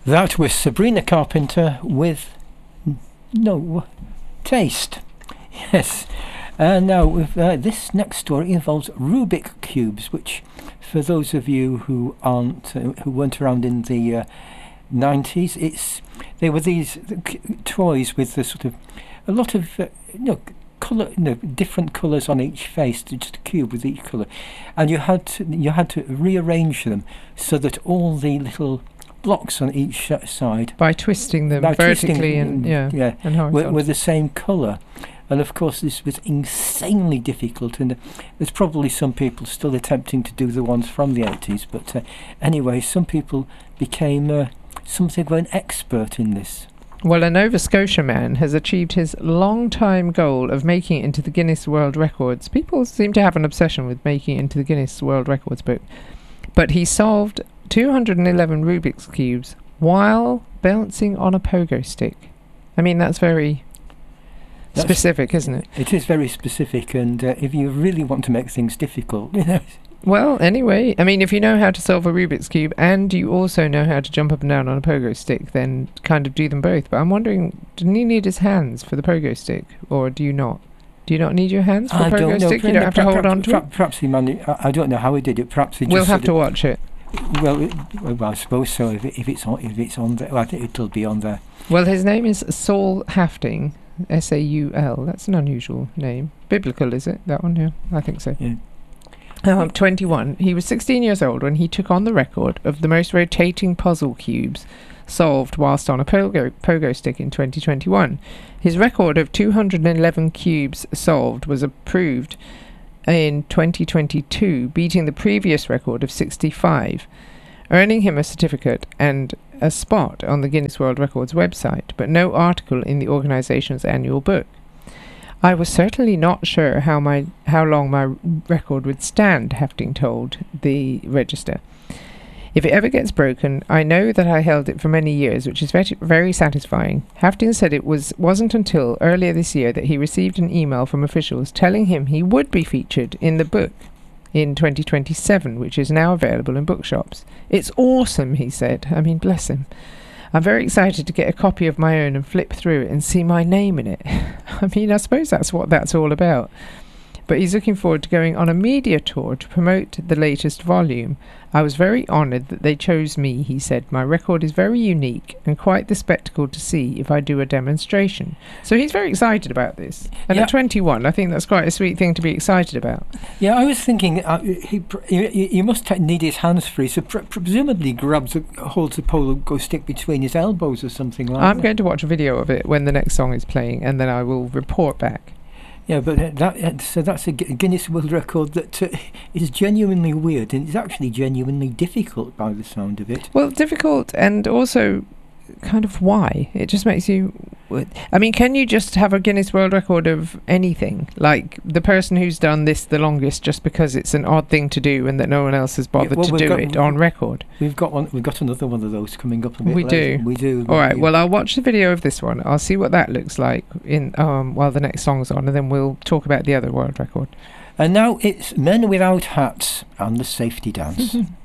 That was Sabrina Carpenter with No Taste. Yes. Now, this next story involves Rubik cubes, which, for those of you who weren't around in the 90s, they were these toys with the sort of a lot of different colours on each face, just a cube with each colour, and you had to rearrange them so that all the little blocks on each side, by twisting them vertically and horizontally, were the same colour. And of course this was insanely difficult, and there's probably some people still attempting to do the ones from the 80s, but anyway, some people became something of an expert in this. Well, a Nova Scotia man has achieved his long-time goal of making it into the Guinness World Records. People seem to have an obsession with making it into the Guinness World Records book. But he solved 211 Rubik's Cubes while bouncing on a pogo stick. I mean, that's very specific, isn't it? It is very specific, and if you really want to make things difficult, Well, anyway, I mean, if you know how to solve a Rubik's Cube and you also know how to jump up and down on a pogo stick, then kind of do them both. But I'm wondering, didn't he need his hands for the pogo stick, or do you not? Do you not need your hands for a pogo stick? You don't have to hold on to it? Perhaps he managed. I don't know how he did it. Perhaps he just... We'll have to watch it. Well, I suppose so. If it's on there, well, I think it'll be on there. Well, his name is Saul Hafting, Saul. That's an unusual name. Biblical, is it? That one? Yeah, I think so. Yeah. 21. He was 16 years old when he took on the record of the most rotating puzzle cubes solved whilst on a pogo stick in 2021. His record of 211 cubes solved was approved in 2022, beating the previous record of 65, earning him a certificate and a spot on the Guinness World Records website, but no article in the organisation's annual book. I was certainly not sure how long my record would stand, Hafting told the Register. If it ever gets broken, I know that I held it for many years, which is very, very satisfying. Hafting said it wasn't until earlier this year that he received an email from officials telling him he would be featured in the book in 2027, which is now available in bookshops. It's awesome, he said. I mean, bless him. I'm very excited to get a copy of my own and flip through it and see my name in it. I mean, I suppose that's what that's all about. But he's looking forward to going on a media tour to promote the latest volume. I was very honoured that they chose me, he said. My record is very unique and quite the spectacle to see if I do a demonstration. So he's very excited about this. And at 21, I think that's quite a sweet thing to be excited about. Yeah, I was thinking he must need his hands free, so presumably holds a pogo stick between his elbows or something like that. I'm going to watch a video of it when the next song is playing, and then I will report back. Yeah, but that's a Guinness World Record that is genuinely weird, and it's actually genuinely difficult by the sound of it. Well, difficult, and also kind of why? It just makes you... I mean, can you just have a Guinness World Record of anything? Like the person who's done this the longest just because it's an odd thing to do and that no one else has bothered to do it on record? We've got another one of those coming up a bit later. We do. All right, well, I'll watch the video of this one. I'll see what that looks like while the next song's on, and then we'll talk about the other world record. And now it's Men Without Hats and the Safety Dance.